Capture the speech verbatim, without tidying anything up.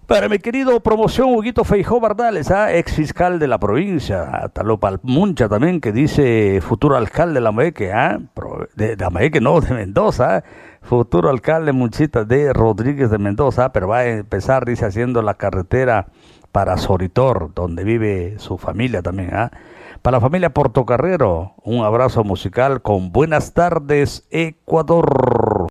Para mi querido promoción Huguito Feijó Bardales, ¿ah? Ex fiscal de la provincia, Talopa Muncha también, que dice futuro alcalde de Lambayeque, ¿ah? Pro- de, de Lambayeque no, de Mendoza, ¿ah? Futuro alcalde Munchita de Rodríguez de Mendoza, ¿ah? Pero va a empezar, dice, haciendo la carretera para Soritor, donde vive su familia también, ¿ah? Para la familia Portocarrero, un abrazo musical con Buenas tardes, Ecuador.